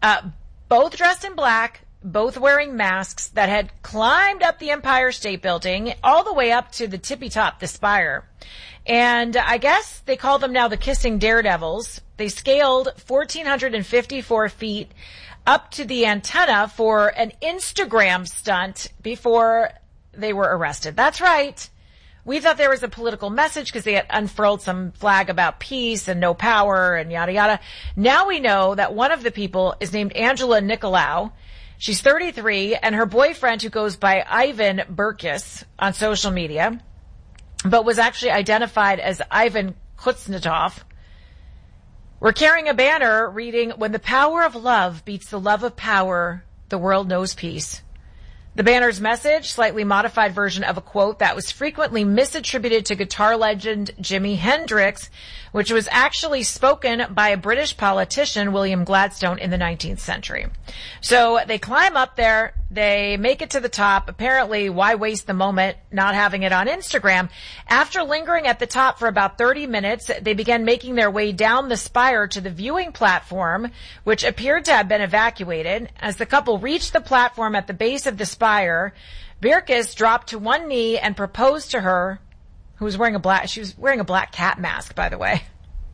both dressed in black, both wearing masks, that had climbed up the Empire State Building all the way up to the tippy top, the spire. And I guess they call them now the Kissing Daredevils. They scaled 1,454 feet up to the antenna for an Instagram stunt before they were arrested. That's right. We thought there was a political message because they had unfurled some flag about peace and no power and yada yada. Now we know that one of the people is named Angela Nicolau. She's 33, and her boyfriend, who goes by Ivan Burkis on social media, but was actually identified as Ivan Kuznetsov, were carrying a banner reading, "When the power of love beats the love of power, the world knows peace." The banner's message, slightly modified version of a quote that was frequently misattributed to guitar legend Jimi Hendrix, which was actually spoken by a British politician, William Gladstone, in the 19th century. So they climb up there, they make it to the top. Apparently, why waste the moment not having it on Instagram? After lingering at the top for about 30 minutes, they began making their way down the spire to the viewing platform, which appeared to have been evacuated. As the couple reached the platform at the base of the spire, Birkis dropped to one knee and proposed to her, she was wearing a black cat mask, by the way,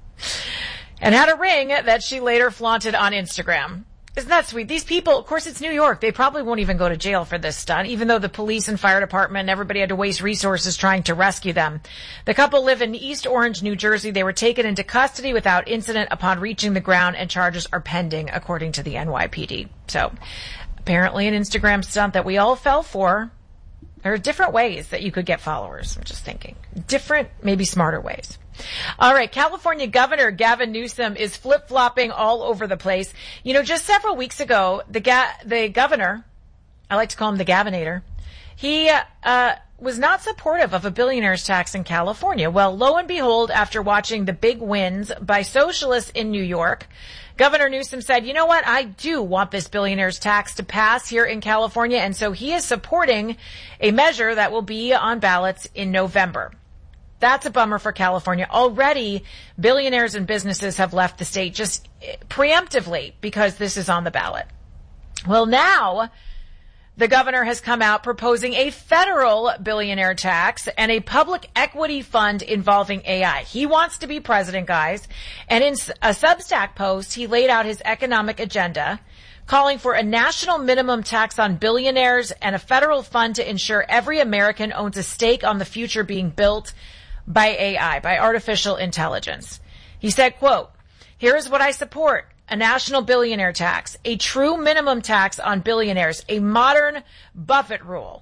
and had a ring that she later flaunted on Instagram. Isn't that sweet? These people, of course, it's New York. They probably won't even go to jail for this stunt, even though the police and fire department and everybody had to waste resources trying to rescue them. The couple live in East Orange, New Jersey. They were taken into custody without incident upon reaching the ground, and charges are pending, according to the NYPD. So apparently an Instagram stunt that we all fell for. There are different ways that you could get followers. I'm just thinking. Different, maybe smarter ways. All right. California Governor Gavin Newsom is flip-flopping all over the place. You know, just several weeks ago, the governor, I like to call him the Gavinator, he was not supportive of a billionaire's tax in California. Well, lo and behold, after watching the big wins by socialists in New York, Governor Newsom said, you know what, I do want this billionaire's tax to pass here in California, and so he is supporting a measure that will be on ballots in November. That's a bummer for California. Already, billionaires and businesses have left the state just preemptively because this is on the ballot. Well, now the governor has come out proposing a federal billionaire tax and a public equity fund involving AI. He wants to be president, guys. And in a Substack post, he laid out his economic agenda, calling for a national minimum tax on billionaires and a federal fund to ensure every American owns a stake on the future being built by AI, by artificial intelligence. He said, quote, "Here is what I support. A national billionaire tax, a true minimum tax on billionaires, a modern Buffett rule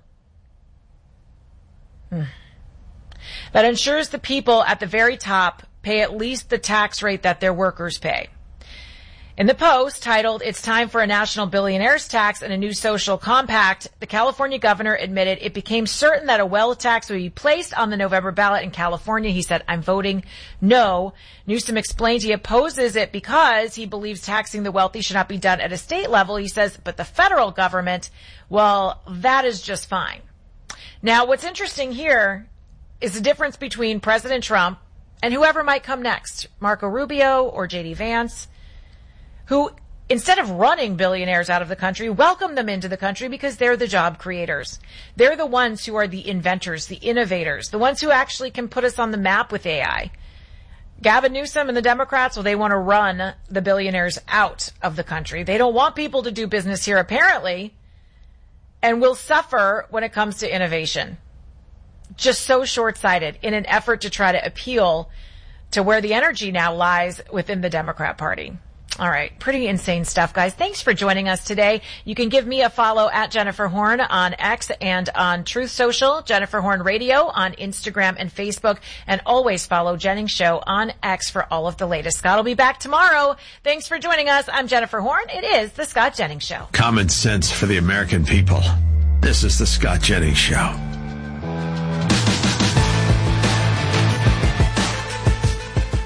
that ensures the people at the very top pay at least the tax rate that their workers pay." In the post titled, "It's Time for a National Billionaires Tax and a New Social Compact," the California governor admitted it became certain that a wealth tax would be placed on the November ballot in California. He said, "I'm voting no." Newsom explained he opposes it because he believes taxing the wealthy should not be done at a state level. He says, but the federal government, well, that is just fine. Now, what's interesting here is the difference between President Trump and whoever might come next, Marco Rubio or J.D. Vance, who, instead of running billionaires out of the country, welcome them into the country because they're the job creators. They're the ones who are the inventors, the innovators, the ones who actually can put us on the map with AI. Gavin Newsom and the Democrats, well, they want to run the billionaires out of the country. They don't want people to do business here, apparently, and will suffer when it comes to innovation. Just so short-sighted in an effort to try to appeal to where the energy now lies within the Democrat Party. All right. Pretty insane stuff, guys. Thanks for joining us today. You can give me a follow at Jennifer Horn on X and on Truth Social, Jennifer Horn Radio on Instagram and Facebook, and always follow Jennings Show on X for all of the latest. Scott will be back tomorrow. Thanks for joining us. I'm Jennifer Horn. It is The Scott Jennings Show. Common sense for the American people. This is The Scott Jennings Show.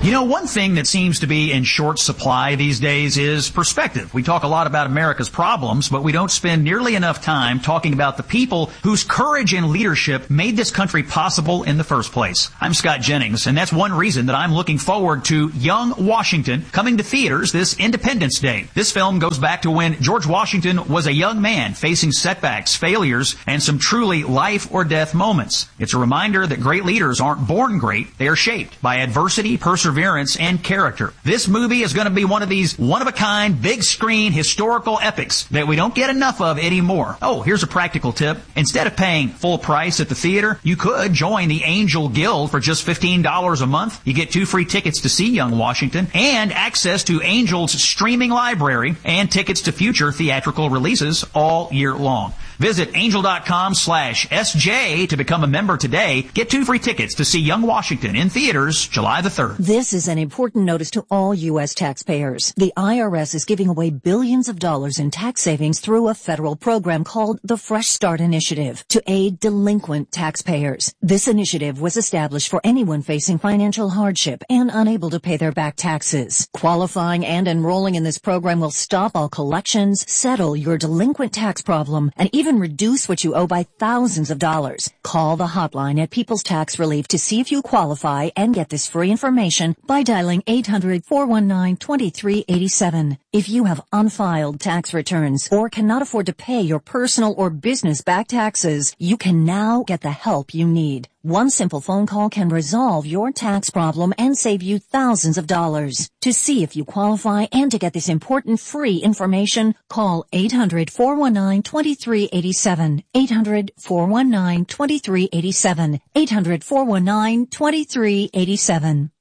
You know, one thing that seems to be in short supply these days is perspective. We talk a lot about America's problems, but we don't spend nearly enough time talking about the people whose courage and leadership made this country possible in the first place. I'm Scott Jennings, and that's one reason that I'm looking forward to Young Washington coming to theaters this Independence Day. This film goes back to when George Washington was a young man facing setbacks, failures, and some truly life or death moments. It's a reminder that great leaders aren't born great, they are shaped by adversity, perseverance, and character. This movie is going to be one of these one-of-a-kind, big-screen, historical epics that we don't get enough of anymore. Oh, here's a practical tip. Instead of paying full price at the theater, you could join the Angel Guild for just $15 a month. You get 2 free tickets to see Young Washington and access to Angel's streaming library and tickets to future theatrical releases all year long. Visit angel.com/SJ to become a member today. Get 2 free tickets to see Young Washington in theaters July the 3rd. This is an important notice to all U.S. taxpayers. The IRS is giving away billions of dollars in tax savings through a federal program called the Fresh Start Initiative to aid delinquent taxpayers. This initiative was established for anyone facing financial hardship and unable to pay their back taxes. Qualifying and enrolling in this program will stop all collections, settle your delinquent tax problem, and even reduce what you owe by thousands of dollars. Call the hotline at People's Tax Relief to see if you qualify and get this free information by dialing 800-419-2387. If you have unfiled tax returns or cannot afford to pay your personal or business back taxes, you can now get the help you need. One simple phone call can resolve your tax problem and save you thousands of dollars. To see if you qualify and to get this important free information, call 800-419-2387. 800-419-2387. 800-419-2387.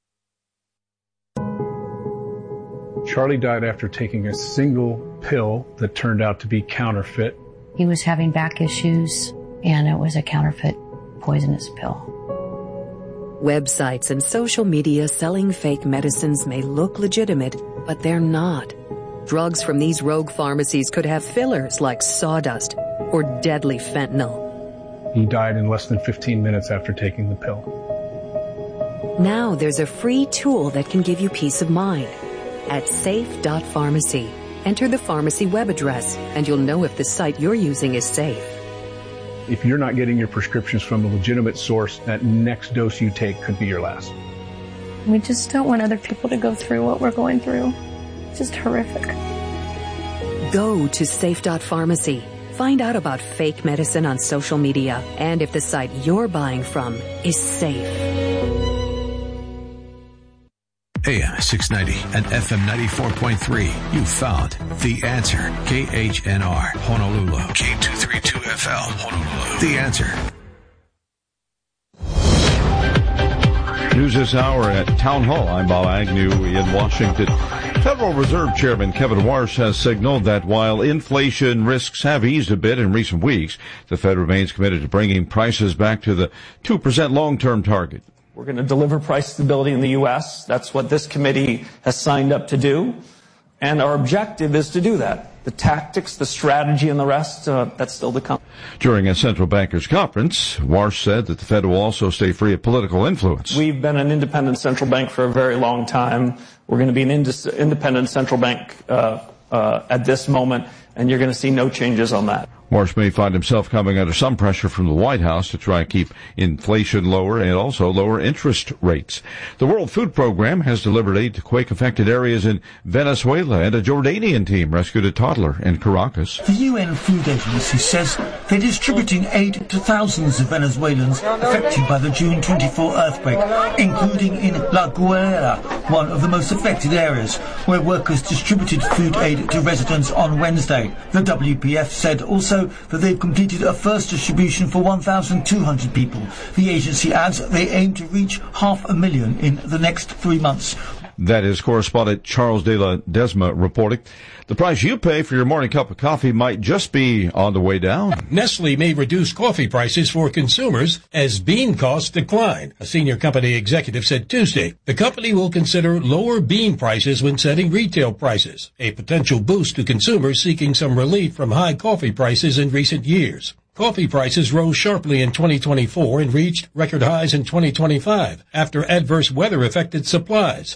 Charlie died after taking a single pill that turned out to be counterfeit. He was having back issues, and it was a counterfeit poisonous pill. Websites and social media selling fake medicines may look legitimate, but they're not. Drugs from these rogue pharmacies could have fillers like sawdust or deadly fentanyl. He died in less than 15 minutes after taking the pill. Now there's a free tool that can give you peace of mind. At safe.pharmacy, enter the pharmacy web address and you'll know if the site you're using is safe. If you're not getting your prescriptions from a legitimate source, that next dose you take could be your last. We just don't want other people to go through what we're going through. It's just horrific. Go to safe.pharmacy. Find out about fake medicine on social media and if the site you're buying from is safe. AM 690 and FM 94.3. You found The Answer. KHNR, Honolulu. K232FL, Honolulu. The Answer. News this hour at Town Hall. I'm Bob Agnew in Washington. Federal Reserve Chairman Kevin Warsh has signaled that while inflation risks have eased a bit in recent weeks, the Fed remains committed to bringing prices back to the 2% long-term target. We're going to deliver price stability in the U.S. That's what this committee has signed up to do. And our objective is to do that. The tactics, the strategy, and the rest, that's still to come. During a central bankers conference, Warsh said that the Fed will also stay free of political influence. We've been an independent central bank for a very long time. We're going to be an independent central bank at this moment, and you're going to see no changes on that. Warsh may find himself coming under some pressure from the White House to try and keep inflation lower and also lower interest rates. The World Food Program has delivered aid to quake-affected areas in Venezuela, and a Jordanian team rescued a toddler in Caracas. The UN Food Agency says they're distributing aid to thousands of Venezuelans affected by the June 24 earthquake, including in La Guaira, one of the most affected areas, where workers distributed food aid to residents on Wednesday. The WPF said also that they've completed a first distribution for 1,200 people. The agency adds they aim to reach 500,000 in the next 3 months. That is correspondent Charles de la Desma reporting. The price you pay for your morning cup of coffee might just be on the way down. Nestle may reduce coffee prices for consumers as bean costs decline, a senior company executive said Tuesday. The company will consider lower bean prices when setting retail prices, a potential boost to consumers seeking some relief from high coffee prices in recent years. Coffee prices rose sharply in 2024 and reached record highs in 2025 after adverse weather affected supplies.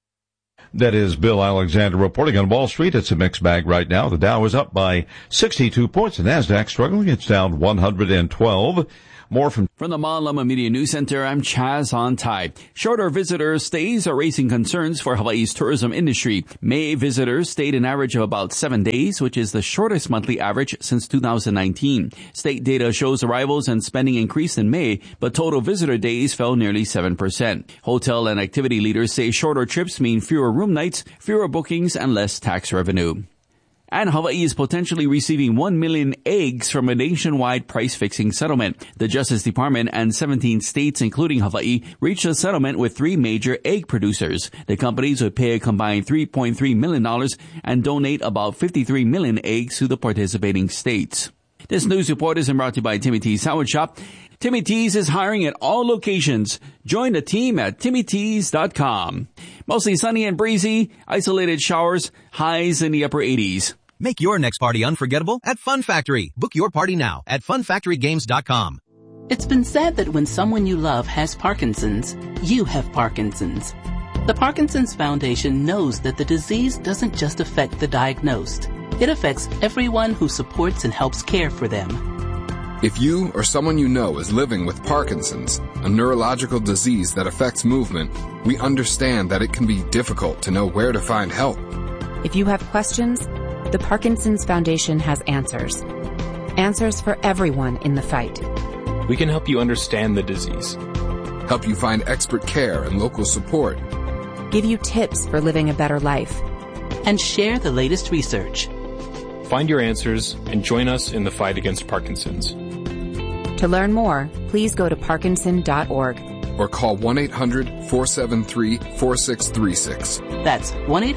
That is Bill Alexander reporting on Wall Street. It's a mixed bag right now. The Dow is up by 62 points. The Nasdaq struggling. It's down 112. More from the Malama Media News Center, I'm Chaz Ontai. Shorter visitor stays are raising concerns for Hawaii's tourism industry. May visitors stayed an average of about 7 days, which is the shortest monthly average since 2019. State data shows arrivals and spending increased in May, but total visitor days fell nearly 7%. Hotel and activity leaders say shorter trips mean fewer room nights, fewer bookings, and less tax revenue. And Hawaii is potentially receiving 1 million eggs from a nationwide price-fixing settlement. The Justice Department and 17 states, including Hawaii, reached a settlement with 3 major egg producers. The companies would pay a combined $3.3 million and donate about 53 million eggs to the participating states. This news report is brought to you by Timmy T's Sandwich Shop. Timmy T's is hiring at all locations. Join the team at TimmyT's.com. Mostly sunny and breezy, isolated showers, highs in the upper 80s. Make your next party unforgettable at Fun Factory. Book your party now at funfactorygames.com. It's been said that when someone you love has Parkinson's, you have Parkinson's. The Parkinson's Foundation knows that the disease doesn't just affect the diagnosed. It affects everyone who supports and helps care for them. If you or someone you know is living with Parkinson's, a neurological disease that affects movement, we understand that it can be difficult to know where to find help. If you have questions, the Parkinson's Foundation has answers. Answers for everyone in the fight. We can help you understand the disease. Help you find expert care and local support. Give you tips for living a better life. And share the latest research. Find your answers and join us in the fight against Parkinson's. To learn more, please go to parkinson.org. Or call 1-800-473-4636. That's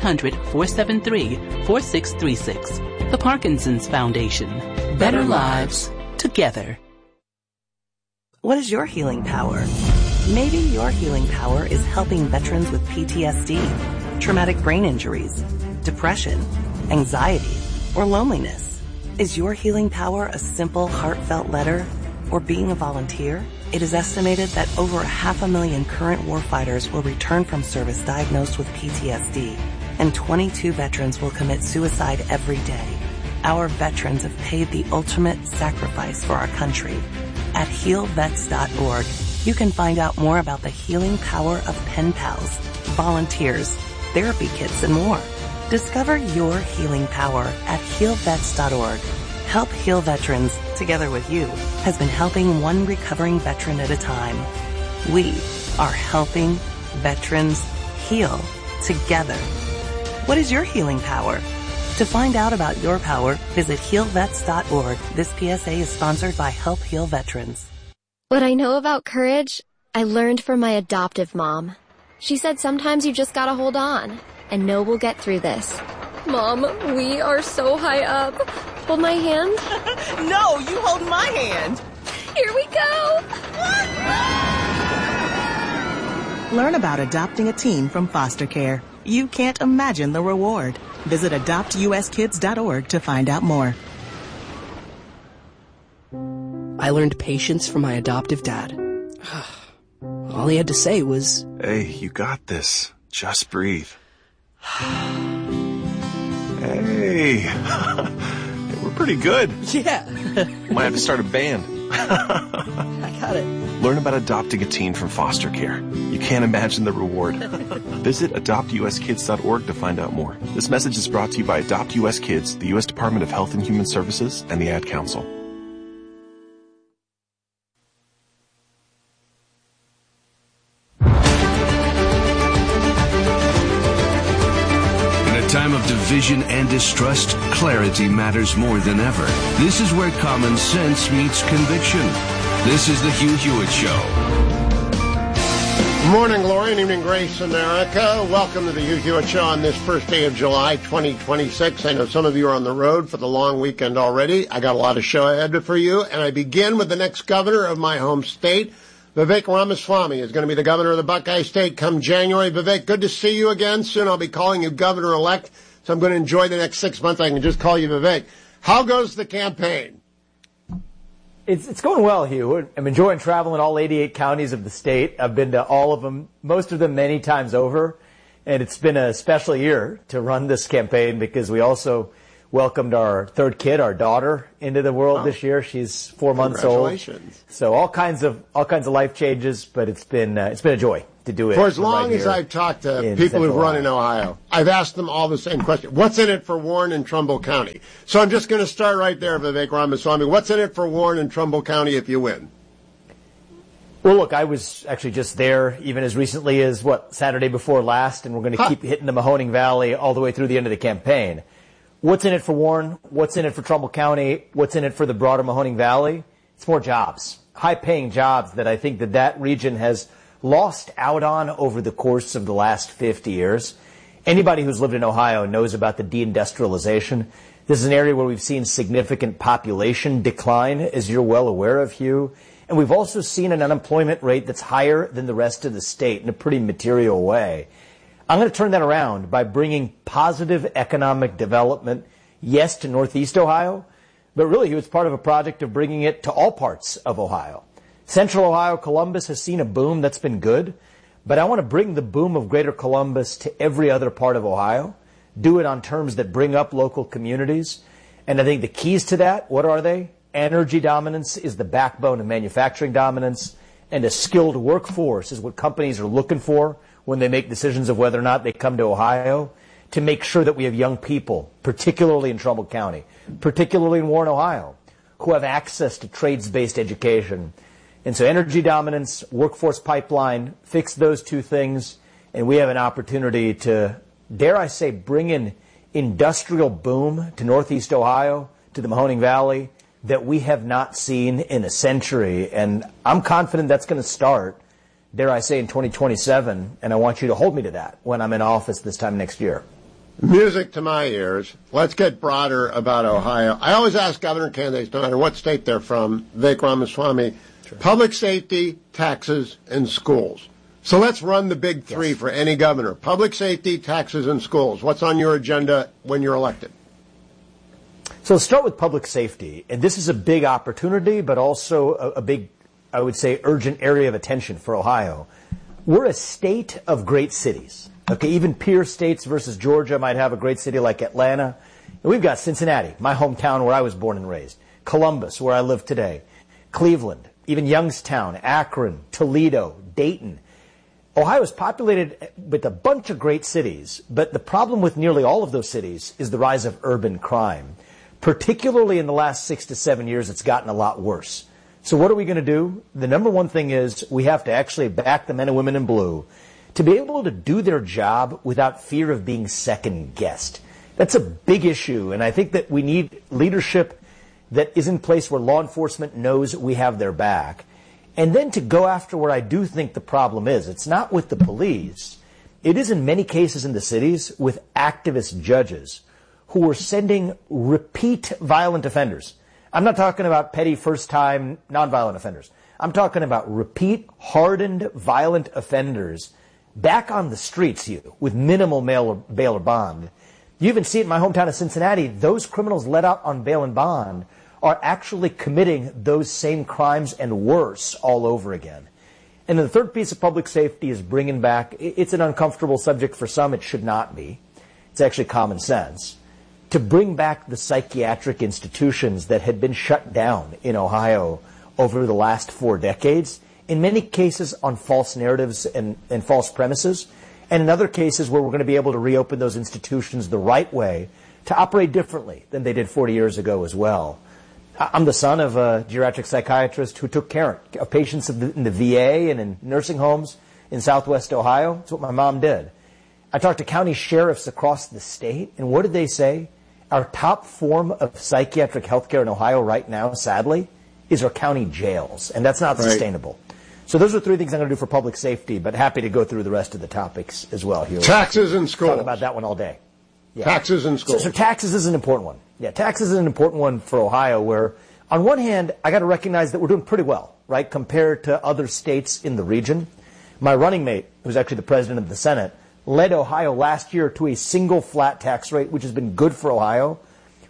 1-800-473-4636. The Parkinson's Foundation. Better lives together. What is your healing power? Maybe your healing power is helping veterans with PTSD, traumatic brain injuries, depression, anxiety, or loneliness. Is your healing power a simple, heartfelt letter or being a volunteer? It is estimated that over 500,000 current warfighters will return from service diagnosed with PTSD, and 22 veterans will commit suicide every day. Our veterans have paid the ultimate sacrifice for our country. At healvets.org, you can find out more about the healing power of pen pals, volunteers, therapy kits, and more. Discover your healing power at healvets.org. Help Heal Veterans, together with you, has been helping one recovering veteran at a time. We are helping veterans heal together. What is your healing power? To find out about your power, visit healvets.org. This PSA is sponsored by Help Heal Veterans. What I know about courage, I learned from my adoptive mom. She said sometimes you just gotta hold on and know we'll get through this. Mom, we are so high up. Hold my hand. No, you hold my hand. Here we go. Learn about adopting a teen from foster care. You can't imagine the reward. Visit adoptuskids.org to find out more. I learned patience from my adoptive dad. All he had to say was, "Hey, you got this. Just breathe." Hey, we're pretty good. Yeah. Might have to start a band. I got it. Learn about adopting a teen from foster care. You can't imagine the reward. Visit adoptuskids.org to find out more. This message is brought to you by Adopt US Kids, the U.S. Department of Health and Human Services, and the Ad Council. Time of division and distrust, clarity matters more than ever. This is where common sense meets conviction. This is the Hugh Hewitt Show. Good morning, glory, and evening, grace, America. Welcome to the Hugh Hewitt Show on this first day of July 2026. I know some of you are on the road for the long weekend already. I got a lot of show ahead for you, and I begin with the next governor of my home state. Vivek Ramaswamy is going to be the governor of the Buckeye State come January. Vivek, good to see you again. Soon I'll be calling you governor-elect, so I'm going to enjoy the next 6 months. I can just call you Vivek. How goes the campaign? It's going well, Hugh. I'm enjoying traveling all 88 counties of the state. I've been to all of them, most of them many times over. And it's been a special year to run this campaign because we also welcomed our third kid, our daughter, into the world this year. She's 4 months old. Congratulations. So all kinds of life changes, but it's been a joy to do it. For as long as I've talked to people who've run in Ohio, I've asked them all the same question. What's in it for Warren and Trumbull County? So I'm just going to start right there, Vivek Ramaswamy. What's in it for Warren and Trumbull County if you win? Well, look, I was actually just there even as recently as, Saturday before last, and we're going to keep hitting the Mahoning Valley all the way through the end of the campaign. What's in it for Warren? What's in it for Trumbull County? What's in it for the broader Mahoning Valley? It's more jobs, high-paying jobs that I think that region has lost out on over the course of the last 50 years. Anybody who's lived in Ohio knows about the deindustrialization. This is an area where we've seen significant population decline, as you're well aware of, Hugh. And we've also seen an unemployment rate that's higher than the rest of the state in a pretty material way. I'm going to turn that around by bringing positive economic development, yes, to Northeast Ohio, but really it was part of a project of bringing it to all parts of Ohio. Central Ohio, Columbus has seen a boom that's been good, but I want to bring the boom of Greater Columbus to every other part of Ohio, do it on terms that bring up local communities. And I think the keys to that, what are they? Energy dominance is the backbone of manufacturing dominance, and a skilled workforce is what companies are looking for when they make decisions of whether or not they come to Ohio, to make sure that we have young people, particularly in Trumbull County, particularly in Warren, Ohio, who have access to trades-based education. And so energy dominance, workforce pipeline, fix those two things, and we have an opportunity to, dare I say, bring in industrial boom to Northeast Ohio, to the Mahoning Valley, that we have not seen in a century. And I'm confident that's going to start, dare I say, in 2027, and I want you to hold me to that when I'm in office this time next year. Music to my ears. Let's get broader about Ohio. I always ask governor candidates, no matter what state they're from, Vivek Ramaswamy, public safety, taxes, and schools. So let's run the big three for any governor. Public safety, taxes, and schools. What's on your agenda when you're elected? So let's start with public safety. And this is a big opportunity, but also a big, I would say, urgent area of attention for Ohio. We're a state of great cities. Okay, even peer states versus Georgia might have a great city like Atlanta. And we've got Cincinnati, my hometown where I was born and raised. Columbus, where I live today. Cleveland, even Youngstown, Akron, Toledo, Dayton. Ohio is populated with a bunch of great cities, but the problem with nearly all of those cities is the rise of urban crime. Particularly in the last 6 to 7 years, it's gotten a lot worse. So what are we going to do? The number one thing is we have to actually back the men and women in blue to be able to do their job without fear of being second-guessed. That's a big issue, and I think that we need leadership that is in place where law enforcement knows we have their back. And then to go after where I do think the problem is. It's not with the police. It is in many cases in the cities with activist judges who are sending repeat violent offenders. I'm not talking about petty first-time nonviolent offenders. I'm talking about repeat, hardened, violent offenders back on the streets with minimal bail or bond. You even see it in my hometown of Cincinnati. Those criminals let out on bail and bond are actually committing those same crimes and worse all over again. And the third piece of public safety is bringing back, it's an uncomfortable subject for some, it should not be. It's actually common sense. To bring back the psychiatric institutions that had been shut down in Ohio over the last 4 decades, in many cases on false narratives and false premises, and in other cases where we're going to be able to reopen those institutions the right way to operate differently than they did 40 years ago as well. I'm the son of a geriatric psychiatrist who took care of patients in the VA and in nursing homes in Southwest Ohio. That's what my mom did. I talked to county sheriffs across the state, and what did they say? Our top form of psychiatric health care in Ohio right now, sadly, is our county jails, and that's not sustainable. So those are 3 things I'm going to do for public safety, but happy to go through the rest of the topics as well, Hugh. Taxes and schools. Talk about that one all day. Yeah. Taxes and schools. So taxes is an important one. Yeah, taxes is an important one for Ohio where, on one hand, I got to recognize that we're doing pretty well, right, compared to other states in the region. My running mate, who's actually the president of the Senate, led Ohio last year to a single flat tax rate, which has been good for Ohio.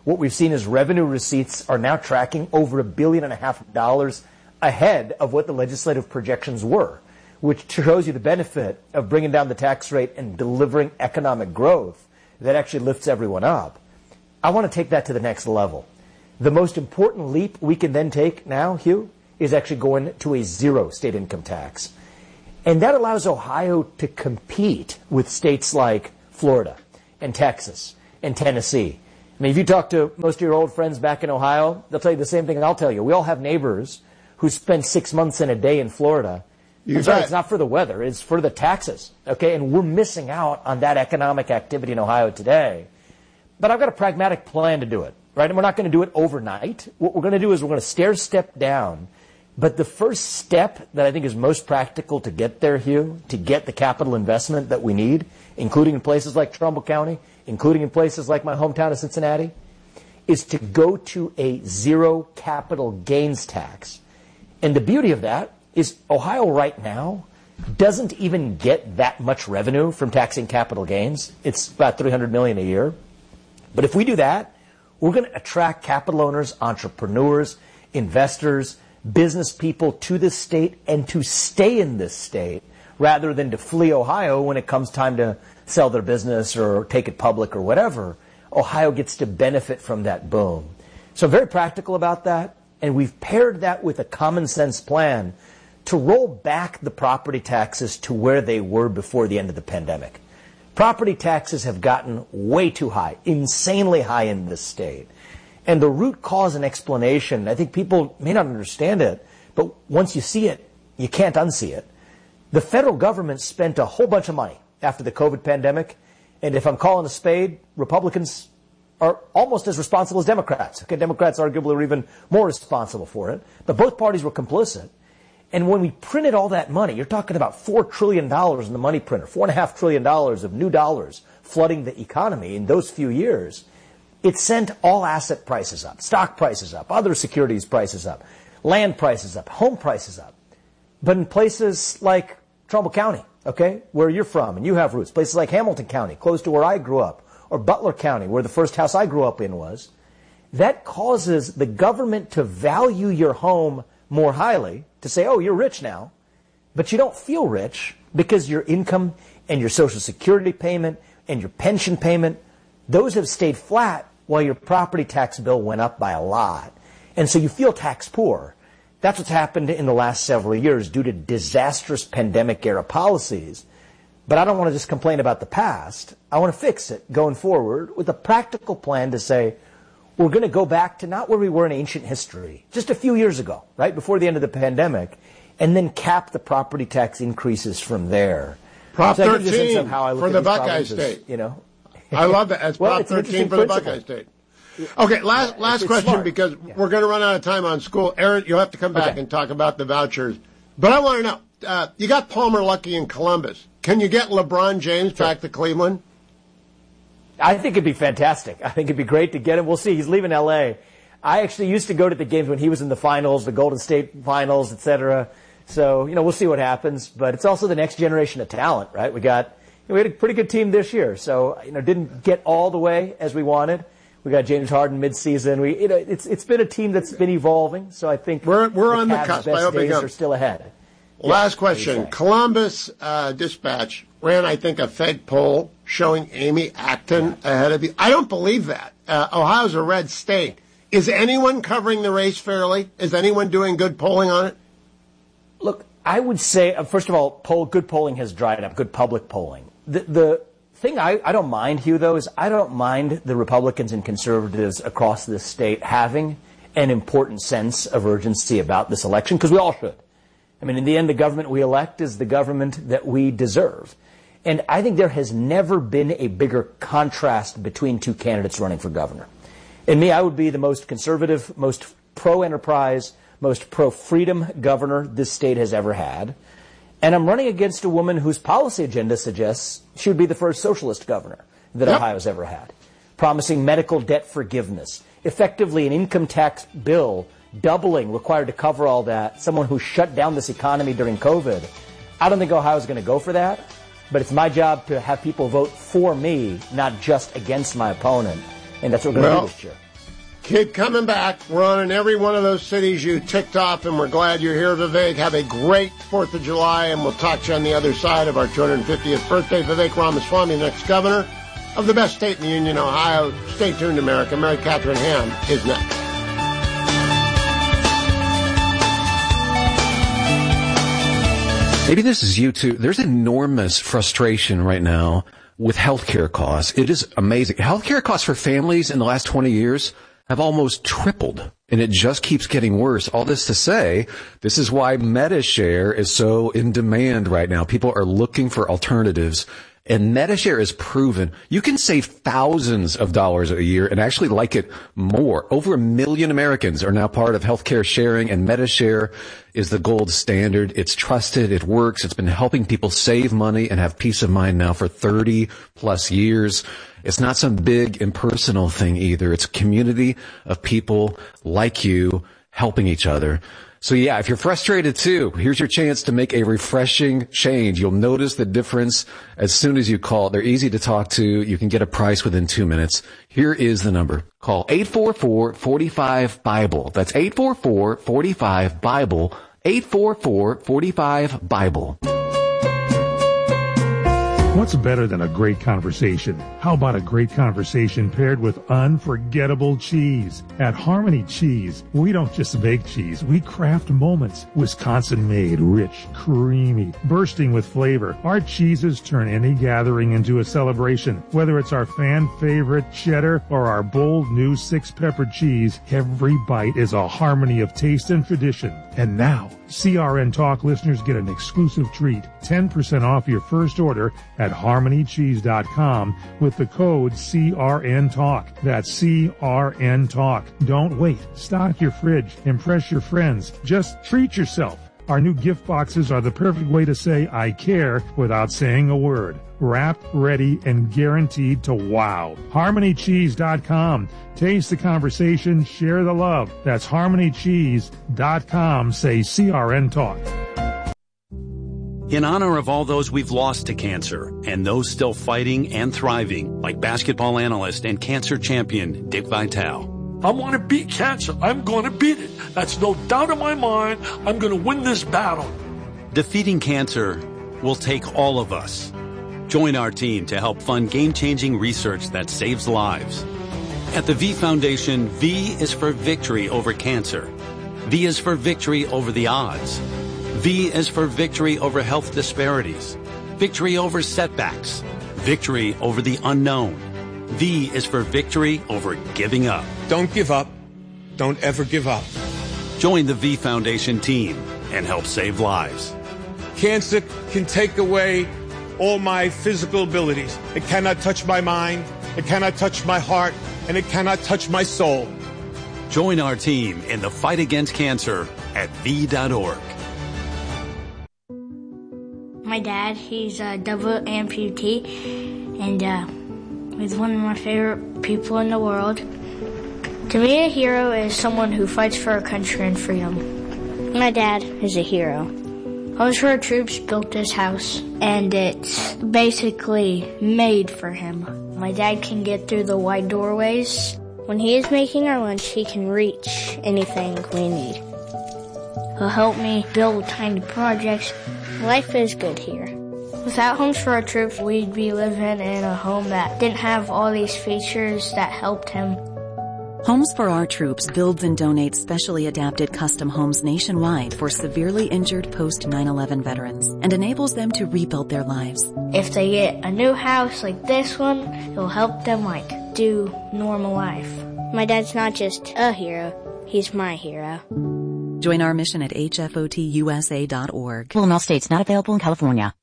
What we've seen is revenue receipts are now tracking over $1.5 billion ahead of what the legislative projections were, which shows you the benefit of bringing down the tax rate and delivering economic growth that actually lifts everyone up. I want to take that to the next level. The most important leap we can then take now, Hugh, is actually going to a zero state income tax. And that allows Ohio to compete with states like Florida and Texas and Tennessee. I mean, if you talk to most of your old friends back in Ohio, they'll tell you the same thing I'll tell you. We all have neighbors who spend 6 months in a day in Florida. It's not for the weather, it's for the taxes, okay? And we're missing out on that economic activity in Ohio today. But I've got a pragmatic plan to do it, right? And we're not going to do it overnight. What we're going to do is we're going to stair-step down. But the first step that I think is most practical to get there, Hugh, to get the capital investment that we need, including in places like Trumbull County, including in places like my hometown of Cincinnati, is to go to a zero capital gains tax. And the beauty of that is Ohio right now doesn't even get that much revenue from taxing capital gains. It's about $300 million a year. But if we do that, we're going to attract capital owners, entrepreneurs, investors, business people to this state and to stay in this state rather than to flee Ohio when it comes time to sell their business or take it public or whatever. Ohio gets to benefit from that boom. So I'm very practical about that, and we've paired that with a common sense plan to roll back the property taxes to where they were before the end of the pandemic. Property taxes have gotten way too high, insanely high in this state. And the root cause and explanation, I think people may not understand it, but once you see it, you can't unsee it. The federal government spent a whole bunch of money after the COVID pandemic, and if I'm calling a spade, Republicans are almost as responsible as Democrats. Okay, Democrats arguably are even more responsible for it, but both parties were complicit. And when we printed all that money, you're talking about $4 trillion in the money printer, $4.5 trillion of new dollars flooding the economy in those few years. It sent all asset prices up, stock prices up, other securities prices up, land prices up, home prices up. But in places like Trumbull County, okay, where you're from and you have roots, places like Hamilton County, close to where I grew up, or Butler County, where the first house I grew up in was, that causes the government to value your home more highly, to say, oh, you're rich now, but you don't feel rich because your income and your Social Security payment and your pension payment, those have stayed flat while your property tax bill went up by a lot. And so you feel tax poor. That's what's happened in the last several years due to disastrous pandemic-era policies. But I don't want to just complain about the past. I want to fix it going forward with a practical plan to say, we're going to go back to not where we were in ancient history, just a few years ago, right, before the end of the pandemic, and then cap the property tax increases from there. Prop so 13 for the Buckeye State. You know, I love that. That's Prop 13 for the Buckeye State. Okay, last question smart. Because we're going to run out of time on school. Aaron, you'll have to come back and talk about the vouchers. But I want to know, you got Palmer Luckey in Columbus. Can you get LeBron James back to Cleveland? I think it'd be fantastic. I think it'd be great to get him. We'll see. He's leaving L.A. I actually used to go to the games when he was in the finals, the Golden State finals, et cetera. So, we'll see what happens. But it's also the next generation of talent, right? We had a pretty good team this year. So, didn't get all the way as we wanted. We got James Harden midseason. It's been a team that's been evolving. So I think we're on the cusp. Best days are still ahead. Last question. Columbus Dispatch ran, I think, a fake poll showing Amy Acton ahead of you. I don't believe that. Ohio's a red state. Is anyone covering the race fairly? Is anyone doing good polling on it? Look, I would say, first of all, good polling has dried up, good public polling. The thing I don't mind, Hugh, though, is I don't mind the Republicans and conservatives across this state having an important sense of urgency about this election, because we all should. I mean, in the end, the government we elect is the government that we deserve. And I think there has never been a bigger contrast between two candidates running for governor. And me, I would be the most conservative, most pro-enterprise, most pro-freedom governor this state has ever had. And I'm running against a woman whose policy agenda suggests she would be the first socialist governor that Ohio's ever had, promising medical debt forgiveness, effectively an income tax bill doubling required to cover all that, someone who shut down this economy during COVID. I don't think Ohio's going to go for that, but it's my job to have people vote for me, not just against my opponent, and that's what we're going to do this year. Keep coming back. We're on in every one of those cities you ticked off, and we're glad you're here, Vivek. Have a great 4th of July, and we'll talk to you on the other side of our 250th birthday. Vivek Ramaswamy, next governor of the best state in the Union, Ohio. Stay tuned, America. Mary Catherine Ham is next. Maybe this is you too. There's enormous frustration right now with healthcare costs. It is amazing. Healthcare costs for families in the last 20 years have almost tripled, and it just keeps getting worse. All this to say, this is why MediShare is so in demand right now. People are looking for alternatives, and MediShare is proven you can save thousands of dollars a year and actually like it more. Over 1 million Americans are now part of healthcare sharing, and MediShare is the gold standard. It's trusted. It works. It's been helping people save money and have peace of mind now for 30 plus years. It's not some big impersonal thing either. It's a community of people like you helping each other. So yeah, if you're frustrated too, here's your chance to make a refreshing change. You'll notice the difference as soon as you call. They're easy to talk to. You can get a price within 2 minutes. Here is the number. Call 844-45-BIBLE. That's 844-45-BIBLE. 844-45-BIBLE. What's better than a great conversation? How about a great conversation paired with unforgettable cheese? At Harmony Cheese, we don't just make cheese, we craft moments. Wisconsin-made, rich, creamy, bursting with flavor. Our cheeses turn any gathering into a celebration. Whether it's our fan-favorite cheddar or our bold new 6-pepper cheese, every bite is a harmony of taste and tradition. And now, CRN Talk listeners get an exclusive treat, 10% off your first order at harmonycheese.com with the code CRN Talk. That's CRN Talk. Don't wait. Stock your fridge. Impress your friends. Just treat yourself. Our new gift boxes are the perfect way to say I care without saying a word. Wrapped, ready, and guaranteed to wow. HarmonyCheese.com. Taste the conversation, share the love. That's HarmonyCheese.com. Say CRN Talk. In honor of all those we've lost to cancer and those still fighting and thriving, like basketball analyst and cancer champion Dick Vitale. I want to beat cancer. I'm going to beat it. That's no doubt in my mind. I'm going to win this battle. Defeating cancer will take all of us. Join our team to help fund game-changing research that saves lives. At the V Foundation, V is for victory over cancer. V is for victory over the odds. V is for victory over health disparities, victory over setbacks, victory over the unknown. V is for victory over giving up. Don't give up. Don't ever give up. Join the V Foundation team and help save lives. Cancer can take away all my physical abilities. It cannot touch my mind, it cannot touch my heart, and it cannot touch my soul. Join our team in the fight against cancer at V.org. My dad, he's a double amputee, and he's one of my favorite people in the world. To me, a hero is someone who fights for our country and freedom. My dad is a hero. Homes for Our Troops built this house, and it's basically made for him. My dad can get through the wide doorways. When he is making our lunch, he can reach anything we need. He'll help me build tiny projects. Life is good here. Without Homes for Our Troops, we'd be living in a home that didn't have all these features that helped him. Homes for Our Troops builds and donates specially adapted custom homes nationwide for severely injured post-9/11 veterans and enables them to rebuild their lives. If they get a new house like this one, it'll help them do normal life. My dad's not just a hero, he's my hero. Join our mission at hfotusa.org. In all states, not available in California.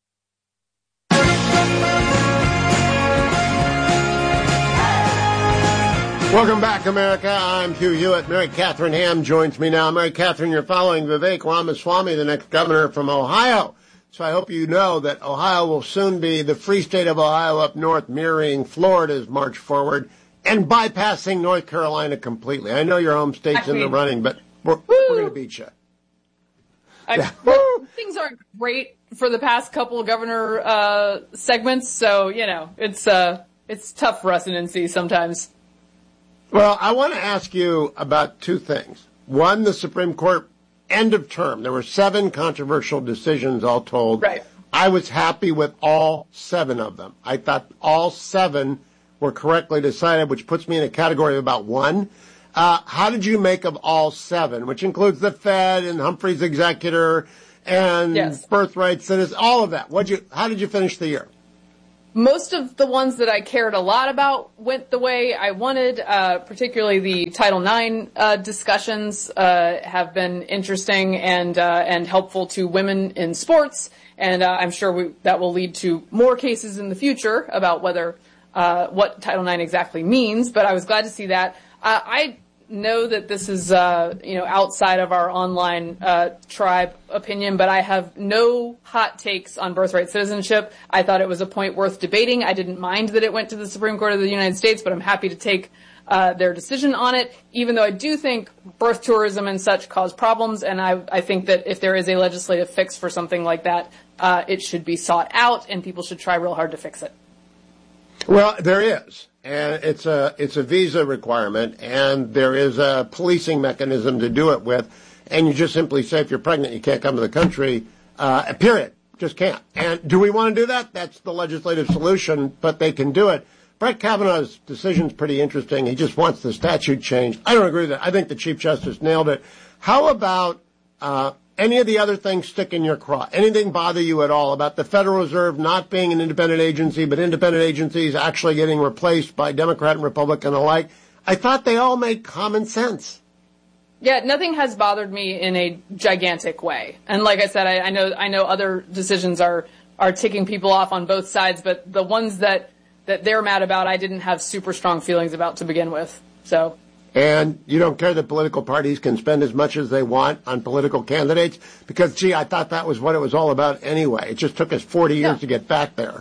Welcome back, America. I'm Hugh Hewitt. Mary Catherine Ham joins me now. Mary Catherine, you're following Vivek Ramaswamy, the next governor from Ohio. So I hope you know that Ohio will soon be the free state of Ohio up north, mirroring Florida's march forward and bypassing North Carolina completely. I know your home state's in the running, but we're going to beat you. Things aren't great for the past couple of governor segments, so, it's tough for us in NC sometimes. Well, I want to ask you about two things. One, the Supreme Court end of term. There were 7 controversial decisions all told. Right. I was happy with all 7 of them. I thought all 7 were correctly decided, which puts me in a category of about 1. How did you make of all 7, which includes the Fed and Humphrey's executor and birthright citizens, all of that? How did you finish the year? Most of the ones that I cared a lot about went the way I wanted, particularly the Title IX discussions have been interesting and helpful to women in sports. And I'm sure that will lead to more cases in the future about whether what Title IX exactly means. But I was glad to see that. I know that this is outside of our online tribe opinion, but I have no hot takes on birthright citizenship. I thought it was a point worth debating. I didn't mind that it went to the Supreme Court of the United States, but I'm happy to take their decision on it, even though I do think birth tourism and such cause problems, and I think that if there is a legislative fix for something like that, it should be sought out, and people should try real hard to fix it. Well, there is. And it's a visa requirement, and there is a policing mechanism to do it with. And you just simply say, if you're pregnant, you can't come to the country, period. Just can't. And do we want to do that? That's the legislative solution, but they can do it. Brett Kavanaugh's decision is pretty interesting. He just wants the statute changed. I don't agree with that. I think the Chief Justice nailed it. How about any of the other things stick in your craw? Anything bother you at all about the Federal Reserve not being an independent agency, but independent agencies actually getting replaced by Democrat and Republican alike? I thought they all made common sense. Yeah, nothing has bothered me in a gigantic way. And like I said, I know other decisions are ticking people off on both sides, but the ones that they're mad about, I didn't have super strong feelings about to begin with. So. And you don't care that political parties can spend as much as they want on political candidates? Because, gee, I thought that was what it was all about anyway. It just took us 40 years to get back there.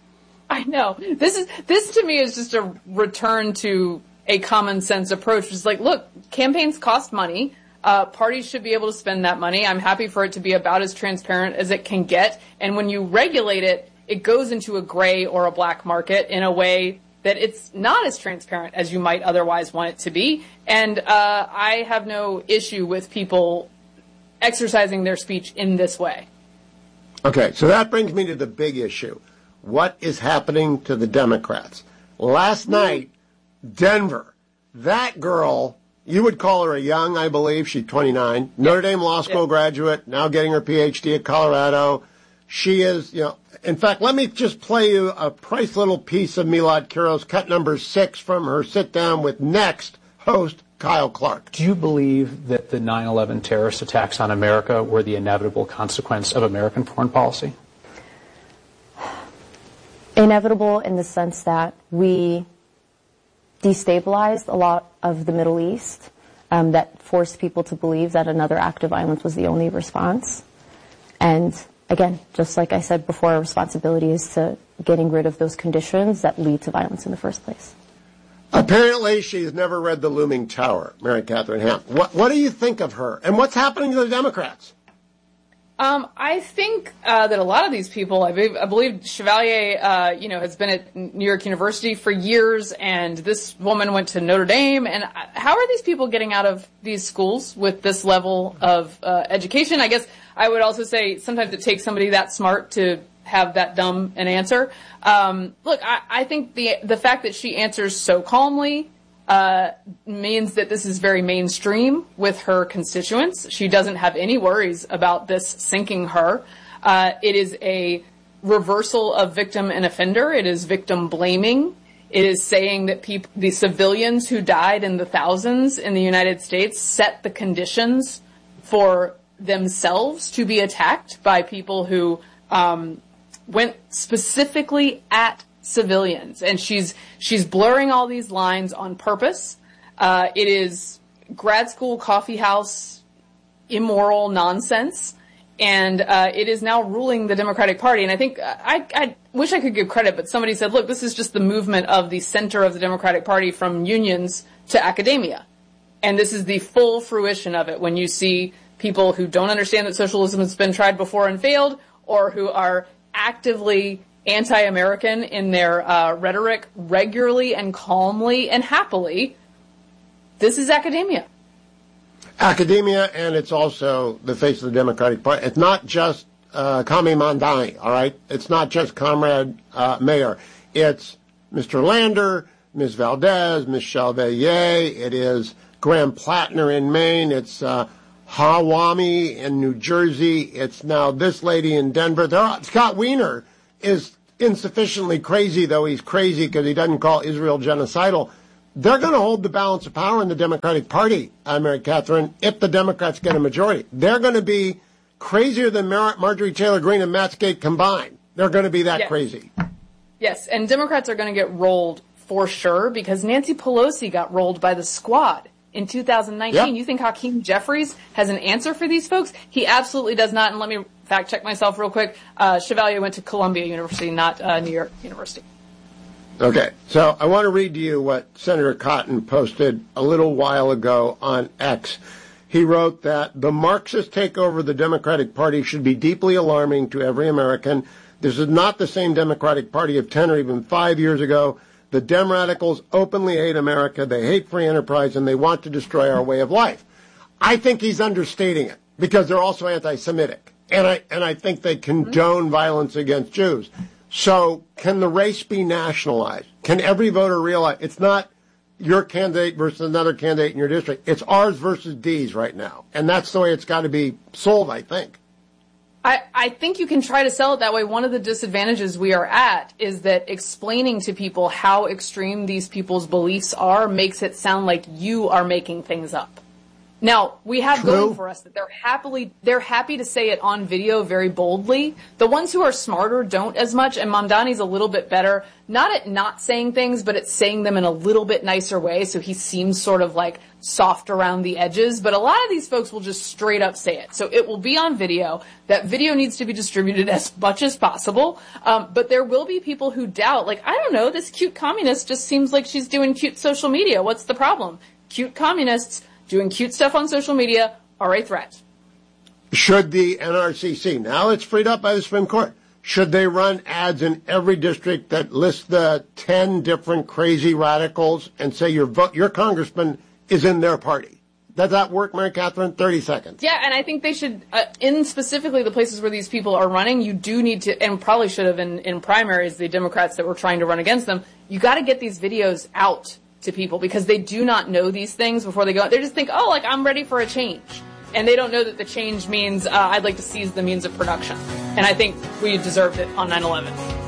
I know. This to me is just a return to a common sense approach. It's like, look, campaigns cost money. Parties should be able to spend that money. I'm happy for it to be about as transparent as it can get. And when you regulate it, it goes into a gray or a black market in a way that it's not as transparent as you might otherwise want it to be. And I have no issue with people exercising their speech in this way. Okay, so that brings me to the big issue. What is happening to the Democrats? Last night, Denver, that girl, you would call her a young, I believe, she's 29, Notre Dame Law School graduate, now getting her PhD at Colorado. She is, in fact, let me just play you a price little piece of Milad Kiros, cut number 6 from her sit-down with Next host Kyle Clark. Do you believe that the 9/11 terrorist attacks on America were the inevitable consequence of American foreign policy? Inevitable in the sense that we destabilized a lot of the Middle East, that forced people to believe that another act of violence was the only response. And again, just like I said before, our responsibility is to getting rid of those conditions that lead to violence in the first place. Apparently, she's never read The Looming Tower, Mary Catherine Hamp. What do you think of her? And what's happening to the Democrats? I think that a lot of these people, I believe Chevalier, has been at New York University for years, and this woman went to Notre Dame. And how are these people getting out of these schools with this level of education? I guess I would also say sometimes it takes somebody that smart to have that dumb an answer. Look, I think the fact that she answers so calmly means that this is very mainstream with her constituents. She doesn't have any worries about this sinking her. It is a reversal of victim and offender. It is victim blaming. It is saying that the civilians who died in the thousands in the United States set the conditions for themselves to be attacked by people who went specifically at civilians. And she's blurring all these lines on purpose. It is grad school coffee house immoral nonsense. And it is now ruling the Democratic Party. And I think I wish I could give credit, but somebody said, look, this is just the movement of the center of the Democratic Party from unions to academia. And this is the full fruition of it when you see people who don't understand that socialism has been tried before and failed, or who are actively anti-American in their rhetoric regularly and calmly and happily This is academia. Academia, and it's also the face of the Democratic Party. It's not just Kami Mandani, all right? It's not just Comrade Mayor. It's Mr. Lander, Ms. Valdez, Ms. Chevalier. It is Graham Plattner in Maine. It's Hawami in New Jersey. It's now this lady in Denver. Scott Wiener is insufficiently crazy, though he's crazy because he doesn't call Israel genocidal. They're going to hold the balance of power in the Democratic Party, Mary Catherine, if the Democrats get a majority. They're going to be crazier than Marjorie Taylor Greene and Matt Scaife combined. They're going to be that crazy. Yes, and Democrats are going to get rolled for sure because Nancy Pelosi got rolled by the squad in 2019. Yep. You think Hakeem Jeffries has an answer for these folks? He absolutely does not. And let me fact check myself real quick. Chevalier went to Columbia University, not New York University. Okay, so I want to read to you what Senator Cotton posted a little while ago on X. He wrote that the Marxist takeover of the Democratic Party should be deeply alarming to every American. This is not the same Democratic Party of 10 or even 5 years ago. The Dem radicals openly hate America, they hate free enterprise, and they want to destroy our way of life. I think he's understating it because they're also anti-Semitic, and I think they condone violence against Jews. So can the race be nationalized? Can every voter realize it's not your candidate versus another candidate in your district? It's ours versus D's right now. And that's the way it's got to be sold, I think. I think you can try to sell it that way. One of the disadvantages we are at is that explaining to people how extreme these people's beliefs are makes it sound like you are making things up. Now, we have going for us that they're happy to say it on video very boldly. The ones who are smarter don't as much, and Mamdani's a little bit better, not at not saying things, but at saying them in a little bit nicer way, so he seems sort of like soft around the edges. But a lot of these folks will just straight up say it. So it will be on video. That video needs to be distributed as much as possible. But there will be people who doubt, like, I don't know, this cute communist just seems like she's doing cute social media. What's the problem? Cute communists doing cute stuff on social media are a threat. Should the NRCC, now it's freed up by the Supreme Court, should they run ads in every district that list the 10 different crazy radicals and say your congressman is in their party? Does that work, Mary Catherine? 30 seconds. Yeah, and I think they should, in specifically the places where these people are running, you do need to, and probably should have in primaries, the Democrats that were trying to run against them, you got to get these videos out to people because they do not know these things before they go. They just think, oh, like, I'm ready for a change. And they don't know that the change means I'd like to seize the means of production. And I think we deserved it on 9/11.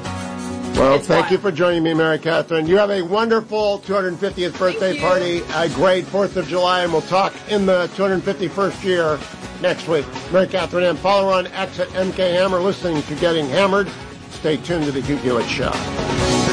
Well, thank you for joining me, Mary Catherine. You have a wonderful 250th birthday party, a great 4th of July, and we'll talk in the 251st year next week. Mary Catherine M. Follow her on X at MK Hammer, listening to Getting Hammered. Stay tuned to the Hugh Hewitt Show.